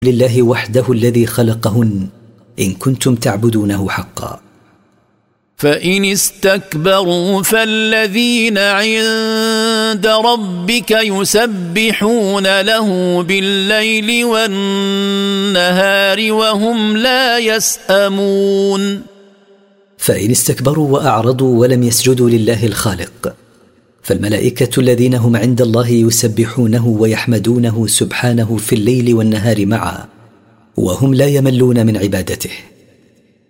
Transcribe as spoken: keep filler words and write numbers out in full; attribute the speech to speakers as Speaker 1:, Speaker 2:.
Speaker 1: لله وحده الذي خلقهن إن كنتم تعبدونه حقا.
Speaker 2: فإن استكبروا فالذين عند ربك يسبحون له بالليل والنهار وهم لا يسأمون.
Speaker 1: فإن استكبروا وأعرضوا ولم يسجدوا لله الخالق فالملائكة الذين هم عند الله يسبحونه ويحمدونه سبحانه في الليل والنهار معا وهم لا يملون من عبادته.